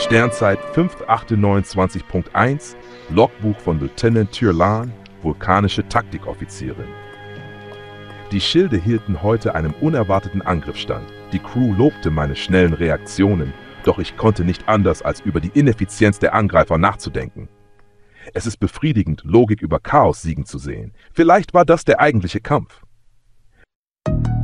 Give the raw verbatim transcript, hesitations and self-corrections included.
Sternzeit fünfter achter neunundzwanzig Punkt eins, Logbuch von Lieutenant Tyrlan, vulkanische Taktikoffizierin. Die Schilde hielten heute einem unerwarteten Angriff stand. Die Crew lobte meine schnellen Reaktionen, doch ich konnte nicht anders, als über die Ineffizienz der Angreifer nachzudenken. Es ist befriedigend, Logik über Chaos siegen zu sehen. Vielleicht war das der eigentliche Kampf.